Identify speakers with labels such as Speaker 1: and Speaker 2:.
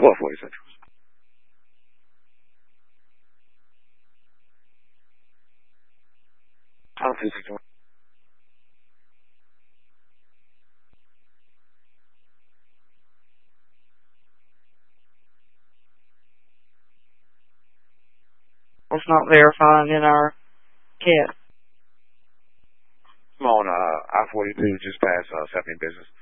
Speaker 1: 1240 Central. I'm 261.
Speaker 2: It's not verifying in our kit.
Speaker 1: I'm on I-42 just past 70 business.